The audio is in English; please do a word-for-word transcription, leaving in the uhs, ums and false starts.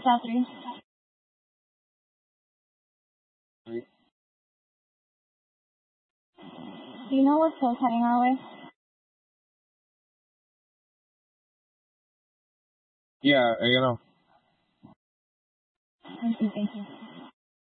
South three. Three. Do you know what show's heading our way? Yeah, you know. Thank you, thank you.